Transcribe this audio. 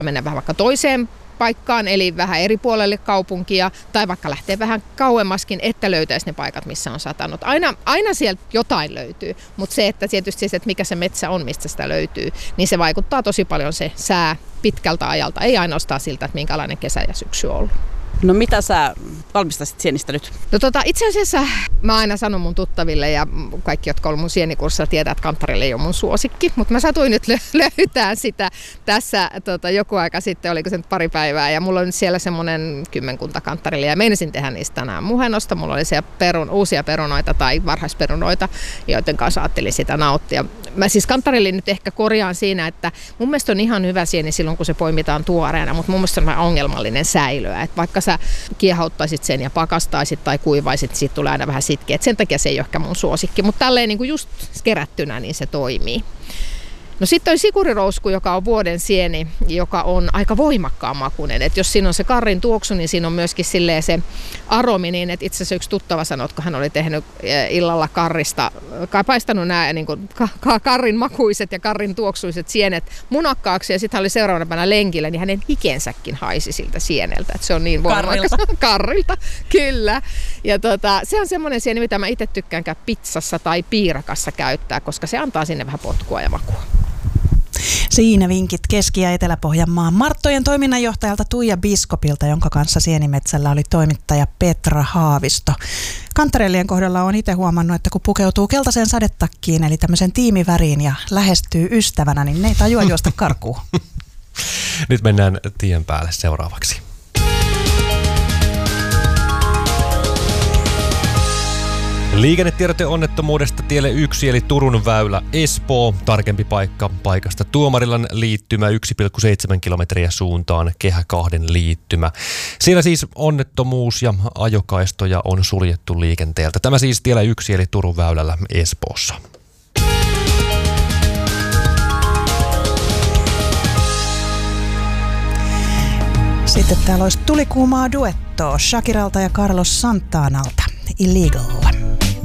mennä vähän vaikka toiseen paikkaan, eli vähän eri puolelle kaupunkia, tai vaikka lähtee vähän kauemmaskin, että löytäisi ne paikat, missä on satanut. Aina sieltä jotain löytyy, mutta se, että tietysti se, että mikä se metsä on, mistä sitä löytyy, niin se vaikuttaa tosi paljon se sää pitkältä ajalta, ei ainoastaan siltä, että minkälainen kesä ja syksy on ollut. No mitä sä valmistaisit sienistä nyt? No itse asiassa mä aina sanon mun tuttaville ja kaikki, jotka on mun sienikurssilla, tietää, että kantarelle ei ole mun suosikki. Mutta mä satuin nyt löytää sitä tässä joku aika sitten, oliko se nyt pari päivää. Ja mulla on nyt siellä semmoinen 10 kantarille ja meinasin tehdä niistä tänään muhennosta. Mulla oli siellä uusia perunoita tai varhaisperunoita, joiden kanssa ajattelin sitä nauttia. Mä siis kantarelle nyt ehkä korjaan siinä, että mun mielestä on ihan hyvä sieni silloin, kun se poimitaan tuoreena. Mutta mun mielestä on vähän ongelmallinen säilöä. Että vaikka sä kiehauttaisit sen ja pakastaisit tai kuivaisit, siitä tulee aina vähän sitkeä. Sen takia se ei ole ehkä mun suosikki, mutta tälleen niin kuin just kerättynä niin se toimii. No sitten on sikurirousku, joka on vuoden sieni, joka on aika voimakkaan makuinen. Et jos siinä on se karrin tuoksu, niin siinä on myöskin silleen se aromi, niin että itse asiassa yksi tuttava sanoi, että kun hän oli tehnyt illalla karrista, paistanut nämä niin kuin karrin makuiset ja karrin tuoksuiset sienet munakkaaksi ja sitten hän oli seuraavana päivänä lenkillä, niin hänen hikensäkin haisi siltä sieneltä. Että se on niin voimakas. Karrilta, kyllä. Ja se on semmoinen sieni, mitä mä itse tykkäänkään pizzassa tai piirakassa käyttää, koska se antaa sinne vähän potkua ja makua. Siinä vinkit Keski- ja Etelä-Pohjanmaan Marttojen toiminnanjohtajalta Tuija Biskopilta, jonka kanssa Sienimetsällä oli toimittaja Petra Haavisto. Kantarellien kohdalla on itse huomannut, että kun pukeutuu keltaiseen sadetakkiin, eli tämmöisen tiimiväriin ja lähestyy ystävänä, niin ne ei tajua juosta karkuun. Nyt mennään tien päälle seuraavaksi. Liikennetiedote onnettomuudesta tielle 1 eli Turun väylä Espoo. Tarkempi paikka paikasta Tuomarilan liittymä 1,7 kilometriä suuntaan Kehä 2 liittymä. Siellä siis onnettomuus ja ajokaistoja on suljettu liikenteeltä. Tämä siis tiellä 1 eli Turun väylällä Espoossa. Sitten täällä olisi tulikuumaa duettoa Shakiralta ja Carlos Santanalta. Illegal.